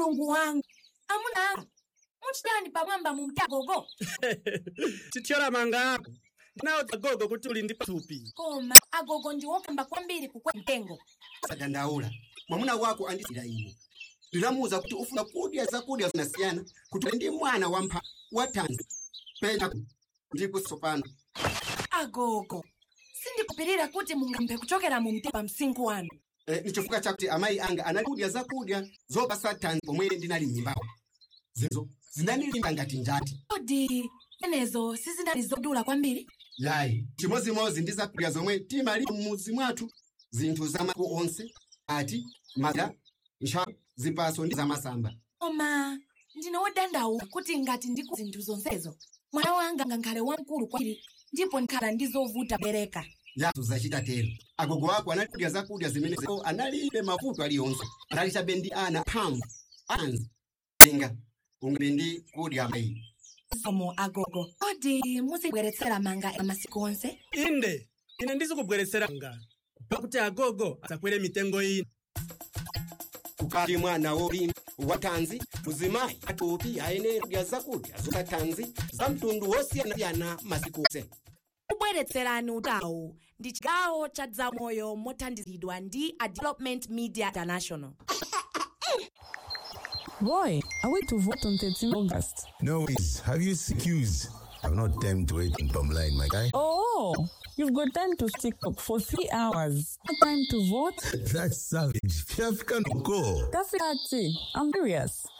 mulungu wangu amuna muchitani pamwamba mumti agogo tithyola manga ako nawo agogo kuti uli ndi pathupi koma agogo ndi wokamba kwambiri kukwa mtengo sadandaula mwamuna wako andisira ine ndilamuza kuti ufuna kudya zakudya zinasiyana kuti ndi mwana wampha watanzi pena ndipo sopano agogo sindikupirira kuti mungambe kuchokera mu mti pa msinkhu wanu nichifukwa chakuti amayi anga analikudya zakudya zopasa tanzi pomwe ndinali m'mimbawo zezo zinanilimba ngati njati kodi enezo sizinali zodula kwambiri yayi chimozimozi ndi zakudya zomwe timali mmuzi mwathu zinthu zamako onse ati maga nsha zipaso ndi zamasamba koma ndine wodandaula kuti ngati ndiku zinthu zonsezo mwana wanga ngakhale wamkulu kwambiri ndipo ndikhala ndizovuta bereka yazo zachita tero agogo wako analikudya zakudya zimene analibe mavuto aliyonse analichabe ndi ana phamvu anzi inga ungebendi kudya mayi somo agogo kodi muzibweretsera manga masiku onse inde ine ndizikubweretsera manga pakuti agogo asakwere mitengo ina ukali mwana wolimba watanzi muzimayi atupi ayenera kudya zakudya zotanzi za mtundu wosiyana masiku onse kubweretserani utawu ndi chigawo cha Zamoyo mothandizidwa ndi a Development Media International. Boy, are we to vote on 13 August? No ways. Have you excuse? I've not time to wait in bum line, my guy. Oh, you've got time to stick up for 3 hours. No time to vote? That's savage. African go. That's it. I'm serious.